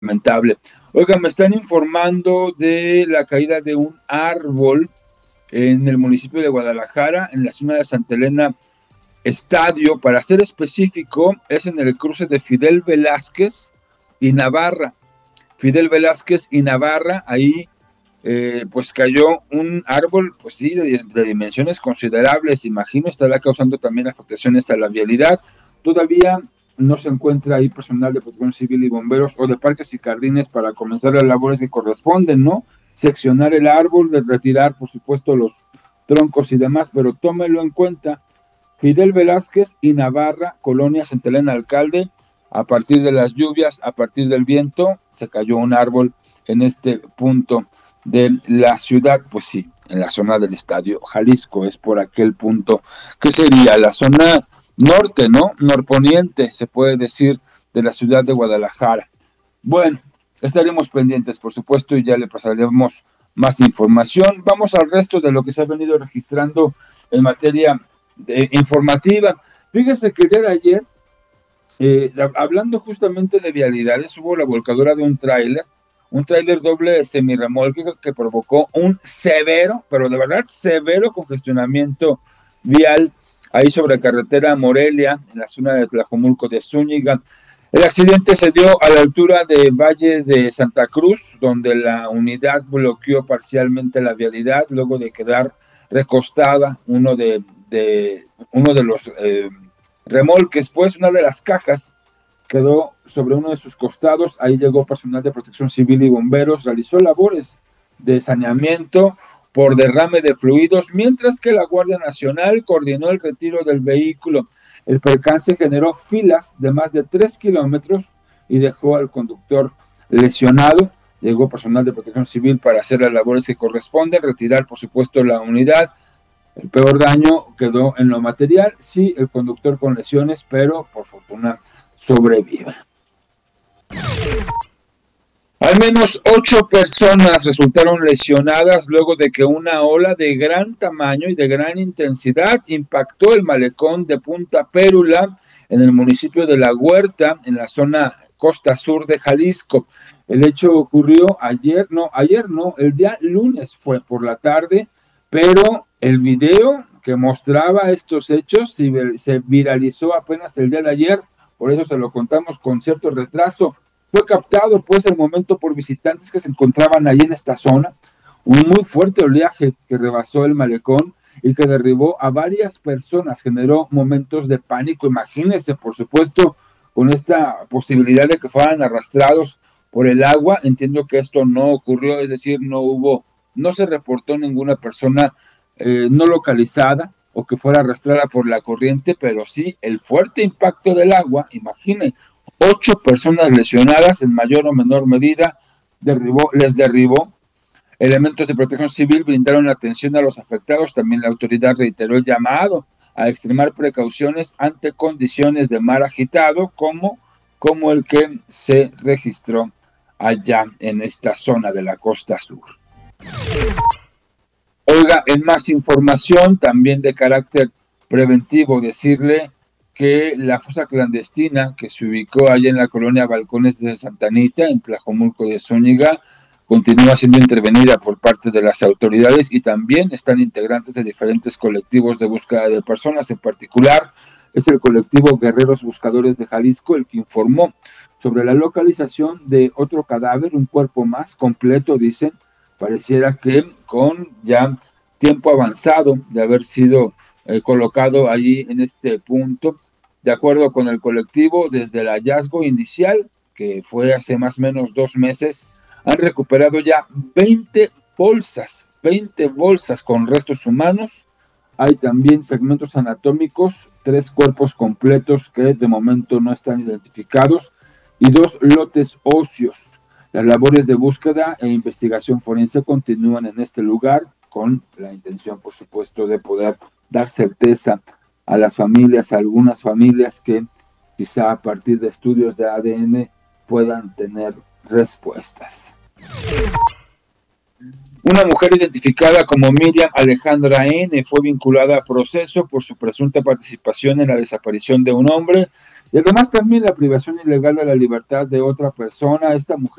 Lamentable. Oiga, me están informando de la caída de un árbol en el municipio de Guadalajara, en la zona de Santa Elena Estadio. Para ser específico, es en el cruce de Fidel Velázquez y Navarra. Fidel Velázquez y Navarra, ahí pues cayó un árbol, pues sí, de dimensiones considerables. Imagino estará causando también afectaciones a la vialidad. Todavía no se encuentra ahí personal de protección civil y bomberos o de parques y jardines para comenzar las labores que corresponden, ¿no? Seccionar el árbol, de retirar, por supuesto, los troncos y demás, pero tómelo en cuenta. Fidel Velázquez y Navarra, Colonia Santa Elena Alcalde. A partir de las lluvias, a partir del viento, se cayó un árbol en este punto de la ciudad. Pues sí, en la zona del Estadio Jalisco, es por aquel punto que sería la zona norte, ¿no? Norponiente, se puede decir, de la ciudad de Guadalajara. Bueno, estaremos pendientes, por supuesto, y ya le pasaremos más información. Vamos al resto de lo que se ha venido registrando en materia informativa. Fíjese que el día de ayer, hablando justamente de vialidades, hubo la volcadura de un tráiler doble semirremolque que provocó un severo, pero de verdad severo congestionamiento vial ahí sobre la carretera Morelia, en la zona de Tlajomulco de Zúñiga. El accidente se dio a la altura de Valle de Santa Cruz, donde la unidad bloqueó parcialmente la vialidad luego de quedar recostada uno de los remolques, pues una de las cajas quedó sobre uno de sus costados. Ahí llegó personal de protección civil y bomberos, realizó labores de saneamiento por derrame de fluidos, mientras que la Guardia Nacional coordinó el retiro del vehículo. El percance generó filas de más de 3 kilómetros y dejó al conductor lesionado. Llegó personal de protección civil para hacer las labores que corresponden, retirar, por supuesto, la unidad. El peor daño quedó en lo material, sí, el conductor con lesiones, pero por fortuna sobrevive. Al menos 8 personas resultaron lesionadas luego de que una ola de gran tamaño y de gran intensidad impactó el malecón de Punta Pérula en el municipio de La Huerta, en la zona costa sur de Jalisco. El hecho ocurrió el día lunes fue por la tarde, pero el video que mostraba estos hechos se viralizó apenas el día de ayer, por eso se lo contamos con cierto retraso. Fue captado pues el momento por visitantes que se encontraban ahí en esta zona, un muy fuerte oleaje que rebasó el malecón y que derribó a varias personas, generó momentos de pánico. Imagínense, por supuesto, con esta posibilidad de que fueran arrastrados por el agua. Entiendo que esto no ocurrió, es decir, no se reportó ninguna persona no localizada o que fuera arrastrada por la corriente, pero sí el fuerte impacto del agua. Imagine, 8 personas lesionadas en mayor o menor medida, les derribó. Elementos de protección civil brindaron atención a los afectados. También la autoridad reiteró el llamado a extremar precauciones ante condiciones de mar agitado como el que se registró allá en esta zona de la costa sur. Oiga, en más información, también de carácter preventivo, decirle que la fosa clandestina que se ubicó allá en la colonia Balcones de Santa Anita, en Tlajomulco de Zúñiga, continúa siendo intervenida por parte de las autoridades, y también están integrantes de diferentes colectivos de búsqueda de personas. En particular, es el colectivo Guerreros Buscadores de Jalisco el que informó sobre la localización de otro cadáver, un cuerpo más completo, dicen. Pareciera que con ya tiempo avanzado de haber sido colocado allí en este punto. De acuerdo con el colectivo, desde el hallazgo inicial, que fue hace más o menos 2 meses, han recuperado ya 20 bolsas con restos humanos. Hay también segmentos anatómicos, 3 cuerpos completos que de momento no están identificados y 2 lotes óseos. Las labores de búsqueda e investigación forense continúan en este lugar con la intención, por supuesto, de poder dar certeza a las familias, a algunas familias que quizá a partir de estudios de ADN puedan tener respuestas. Una mujer identificada como Miriam Alejandra N. fue vinculada a proceso por su presunta participación en la desaparición de un hombre Y además también la privación ilegal de la libertad de otra persona. Esta mujer